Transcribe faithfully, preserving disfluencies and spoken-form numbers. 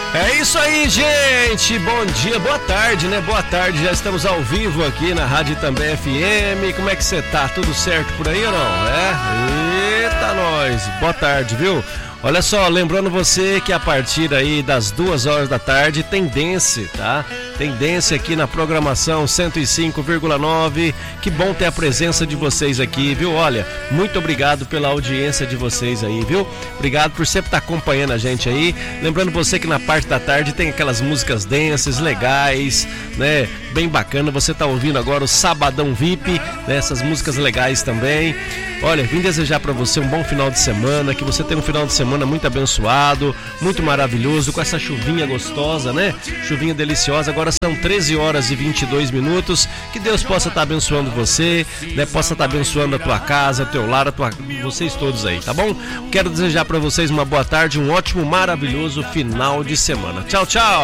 É isso aí, gente. Bom dia, boa tarde, né? Boa tarde, já estamos ao vivo aqui na Rádio Também F M. Como é que você tá? Tudo certo por aí ou não? É? Eita, nós. Boa tarde, viu? Olha só, lembrando você que a partir aí das duas horas da tarde tem Dance, tá? Tem Dance aqui na programação cento e cinco vírgula nove. Que bom ter a presença de vocês aqui, viu? Olha, muito obrigado pela audiência de vocês aí, viu? Obrigado por sempre estar acompanhando a gente aí. Lembrando você que na parte da tarde tem aquelas músicas dances, legais, né? Bem bacana. Você tá ouvindo agora o Sabadão V I P, né? Essas músicas legais também. Olha, vim desejar para você um bom final de semana, que você tenha um final de semana muito abençoado, muito maravilhoso, com essa chuvinha gostosa, né? Chuvinha deliciosa. Agora são treze horas e vinte e dois minutos. Que Deus possa estar abençoando você, né? Possa estar abençoando a tua casa, teu lar, a tua... vocês todos aí, tá bom? Quero desejar para vocês uma boa tarde, um ótimo, maravilhoso final de semana. Tchau, tchau!